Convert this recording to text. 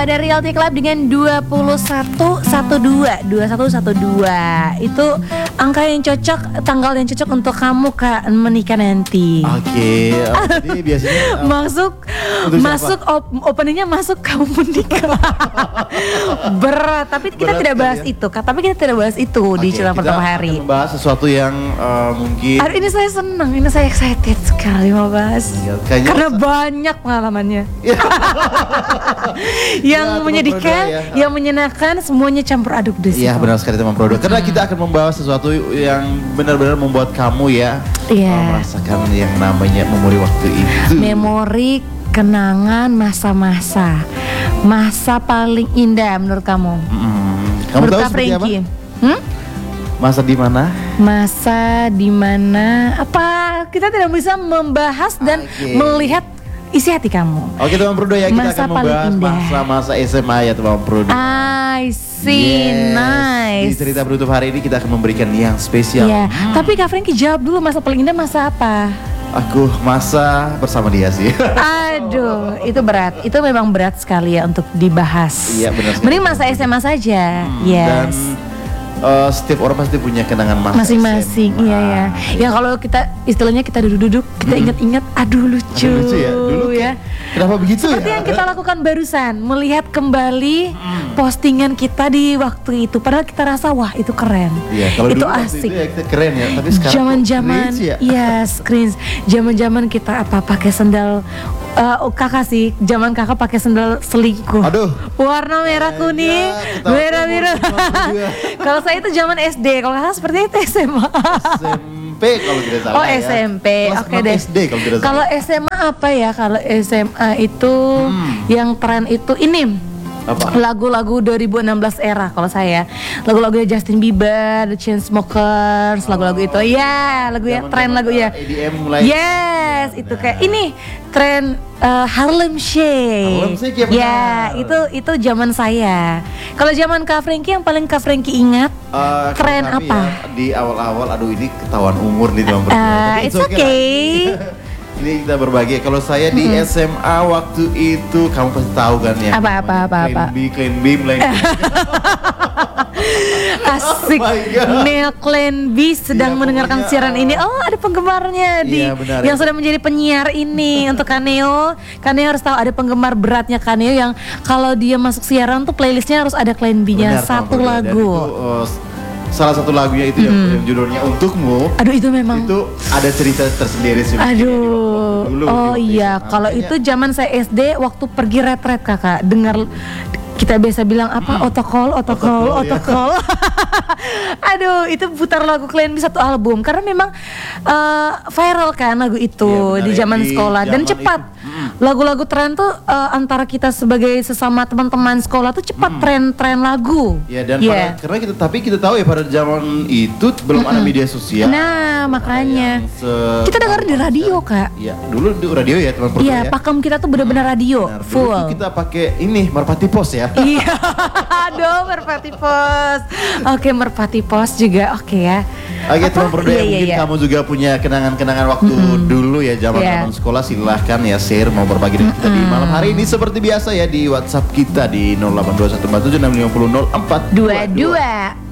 ada Realty Club dengan 2112. Itu angka yang cocok, tanggal yang cocok untuk kamu Kak menikah nanti. Oke. Jadi biasanya masuk openingnya masuk kamu menikah. Berat, tapi kita tidak bahas itu Kak. Tapi kita tidak bahas itu di Cilang Pertama Hari. Kita membahas sesuatu yang mungkin. Aduh, ini saya senang, ini saya excited sekali mau bahas. Karena banyak pengalamannya. Yang menyedihkan, yang menyenangkan, semuanya campur aduk di situ. Iya, benar sekali teman Prodo. Karena kita akan membahas sesuatu yang benar-benar membuat kamu merasakan yang namanya memori waktu itu. Memori kenangan masa-masa paling indah menurut kamu. Kamu menurut tahu Kak seperti Franky? Masa di mana? Masa di mana? Apa kita tidak bisa membahas dan melihat isi hati kamu? Oke teman Prodo ya, kita akan membahas masa-masa SMA ya teman Prodo. I see, nice. Di cerita penutup hari ini kita akan memberikan yang spesial. Tapi Kak Franky jawab dulu, masa paling indah masa apa? Aku masa bersama dia sih. Aduh, itu berat. Itu memang berat sekali ya untuk dibahas. Iya benar. Mending masa SMA saja. Yes. Dan setiap orang pasti punya kenangan masing-masing. Iya ya. Ya kalau kita istilahnya kita duduk-duduk, kita ingat-ingat, aduh lucu ya. Dulu ya. Kenapa begitu seperti yang kita lakukan barusan, melihat kembali postingan kita di waktu itu. Padahal kita rasa wah itu keren. Iya, kalau itu dulu asik. Itu ya, kita keren ya. Tapi sekarang zaman-zaman cringe. Zaman-zaman kita pakai sendal kakak sih, zaman kakak pakai sendal selingkuh. Aduh. Warna merah kuning, merah biru. Kalau saya itu zaman SD, kalau kakak seperti itu SMA. SMP kalau tidak salah. Oh SMP, oke deh. SD kalau tidak salah. Kalau SMA apa ya? Kalau SMA itu yang tren itu ini. Apa? Lagu-lagu 2016 era kalau saya. Lagu-lagunya Justin Bieber, The Chainsmokers, lagu-lagu itu. Ya, lagunya tren lagunya. EDM mulai. Yes, itu kayak ini tren Harlem Shake. Ya, itu zaman saya. Kalau zaman Kak Franky yang paling Kak Franky ingat tren apa? Ya, di awal-awal, aduh ini ketahuan umur nih teman. It's okay. Ini kita berbagi. Kalau saya di SMA waktu itu kamu pasti tahu kan ya. Apa. Clean Beam. Asik. Neil Clan B sedang mendengarkan siaran ini. Oh, ada penggemarnya yang sudah menjadi penyiar ini untuk Kaneo. Kaneo harus tahu ada penggemar beratnya Kaneo yang kalau dia masuk siaran tuh playlistnya harus ada Clan B-nya satu lagu. Salah satu lagunya itu yang judulnya Untukmu. Aduh itu memang. Itu ada cerita tersendiri sih. Aduh. Oh iya, kalau itu zaman saya SD waktu pergi retret kakak dengar. Kita biasa bilang apa otokol. Aduh, itu putar lagu Clan B satu album karena memang viral kan lagu itu di zaman sekolah dan cepat. Lagu-lagu tren tuh antara kita sebagai sesama teman-teman sekolah tuh cepat tren lagu. Ya dan karena kita tahu ya pada zaman itu belum ada media sosial. Nah, makanya kita dengar di radio, Kak. Iya, dulu di radio ya teman-teman. Iya, pakem kita tuh benar-benar radio full. Dulu kita pakai ini Merpati Pos ya. Iya, aduh Merpati Pos. Oke, Merpati Pos juga oke ya. Oke teman Prodo mungkin kamu juga punya kenangan-kenangan waktu dulu ya zaman sekolah, silahkan ya share mau berbagi dengan kita di malam hari ini seperti biasa ya di WhatsApp kita di 082147650422.